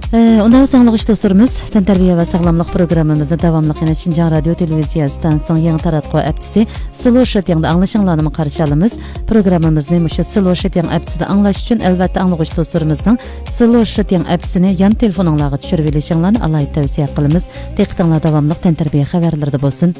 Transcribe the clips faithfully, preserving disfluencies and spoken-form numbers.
Ondan sağlık dostlarımız, Tantarbiya ve Sağlamlık programımızda devamlı yine Şinjan Radyo Televizya Stansiyonun yanı taratqı aptisi Sloşet yanında anlaşanlarını karşılamız. Programımızı müşe Sloşet yan aptisida anlaş için elbette anlıqış dostlarımızdan Sloşet yan aptisini yan telefonunlarga düşürüp elişinlerini alayı tavsiye qılımız. Teqtanlar devamlı Tantarbiya xabarlarda bolsun.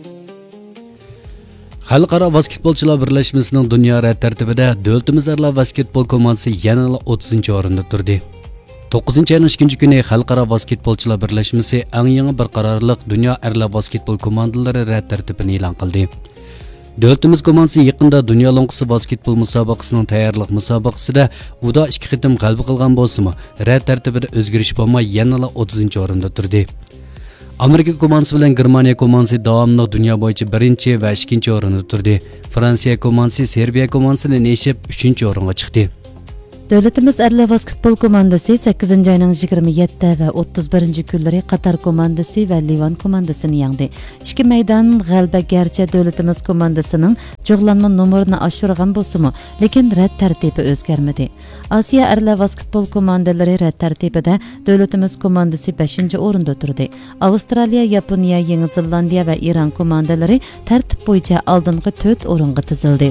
Xalqaro basketbolchilar birlashmasining dunyo rad tartibida davlatimizlararo basketbol komandasi yana o'ttizinchi o'rinda turdi. to'qqizinchi ayning ikkinchi kuni Xalqaro basketbolchilar birlashmasi eng yangi bir qarorliq dunyo erlar basketbol komandalari rad tartibini e'lon qildi. Davlatimiz komandasi yaqinda dunyo lo'ngqisi basketbol musobaqasining tayyorlik musobaqasida uda ikki qitim g'alaba qilgan bo'lsa-mu, rad tartibida o'zgarish bo'lmay yana o'ttizinchi o'rinda turdi. Amerika komandasi bilan Germaniya komandasi davomli dunyo bo'yicha birinchi va ikkinchi o'rinda turdi. Fransiya komandasi Serbiya komandasini neshib uchinchi o'ringa chiqdi. Devletimiz erlar basketbol komandasi sakkizinchi ayning yigirma yetti va o'ttiz birinchi kunlari Qatar komandasi va Livan komandasini yengdi. Ikki maydon g'alaba garchi devletimiz komandasining jug'lanma nomerini oshirgan bo'lsa-mu, lekin rad tartibi o'zgarmadi. Osiyo erlar basketbol komandalari rad tartibida devletimiz komandasi beshinchi o'rinda turdi. Avstraliya, Yaponiya, Yangi Zelandiya va Iran komandalari tartib bo'yicha oldingi to'rt o'ringa tizildi.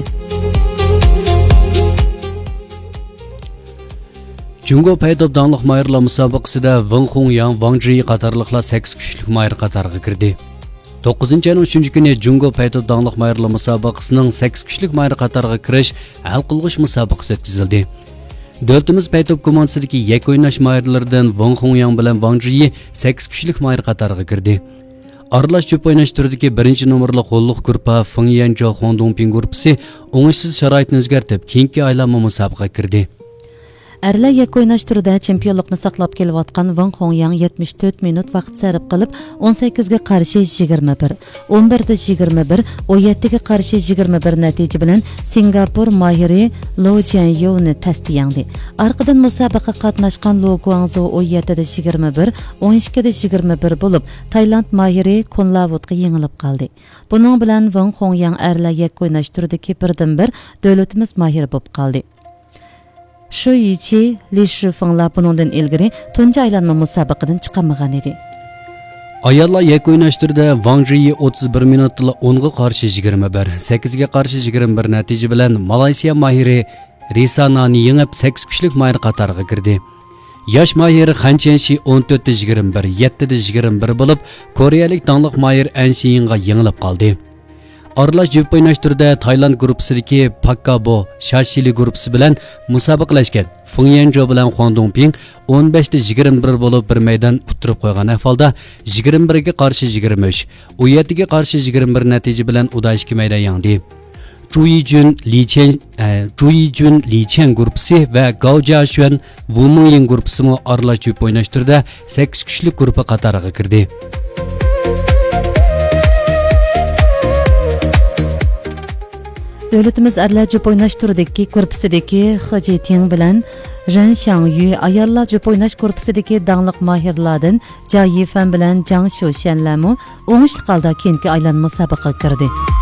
Jungo Paytop dаңlıq mayırlar musobaqasida Wang Hongyang, Wang Zhiyi qatarlıqlar sakkiz kuchlik mayır qatarıga kirdi. to'qqizinchi ayning uchinchi kuni Jungo Paytop dаңlıq mayırlar musobaqasining sakkiz kuchlik mayır qatarıga kirish hal qilg'ish musobaqasi o'tkazildi. Davlatimiz Paytop komandasidagi yakka o'ynash mayırlardan Wang Hongyang bilan Wang Zhiyi sakkiz kuchlik mayır qatarıga kirdi. Aralash cho'p o'ynash turidagi birinchi nomerli qo'lliq guruhi Fengyanjo Hongdongping guruhi o'ngishsiz sharoitni o'zgartib, keyingi aylanma musobaqaga kirdi. Erlar yakka o'ynash turida chempionlikni saqlab kelayotgan Wang Hongyang yetmish to'rt minut vaqt sarf qilib o'n sakkizga qarshi yigirma bir, o'n birda yigirma bir, o'n yettiga qarshi yigirma bir natija bilan Singapur mahiri Lo Jianyou'ni tasdi yengdi. Orqadan musobaqa qatnashgan Lo Guangzhou o'n yettida yigirma bir, o'n ikkida yigirma bir bo'lib, Tailand mahiri Kunlavutga yengilib qoldi. Buning bilan Wang Hongyang erlar yakka o'ynash turidagi birdan bir davlatimiz mahiri bo'lib qoldi. Shu yichi Li Shifenglar buningdan ilgari tunji aylanma musobaqadan chiqamagan edi. Ayollar yakka o'ynash turida Wang Zhiyi o'ttiz bir minutda o'nga qarshi yigirma bir, sakkizga qarshi yigirma bir natija bilan Malayziya mahiri Risanani yengib sakkiz kuchlik mayır qatoriga kirdi. Yosh mahiri Han Chenshi o'n to'rtda yigirma bir, yettida yigirma bir bo'lib, koreyalik dаңlıq mahir An Shiyinga yengilib qoldi. Aralash jo'p o'ynash turida Tailand guruhisidagi Pakkabo Shashili guruhi bilan musobaqalashgan Fengyanjo bilan Hongdongping o'n beshda yigirma bir bo'lib bir maydon utirib qo'ygan ahvolda yigirma birga qarshi yigirma uch, o'n yettiga qarshi yigirma bir natija bilan uda ikki maydon yengdi. Zhu Yijun, Li Chen, Zhu Yijun, Li Chen guruhi va Gao Jiaxuan, Wu Mengyin guruhi mo aralash jo'p o'ynash turida sakkiz kuchlik guruhi qatoriga kirdi. Devletimiz erlar jo'p o'ynash turidagi korpusidagi He Jiting bilan Zhang Xiangyu, ayollar jo'p o'ynash korpusidagi dаңlıq mahirlardan Jia Yifan bilan Zhang Shuxianlarmi o'ngishli holda keyingi aylanma musobaqaga kirdi.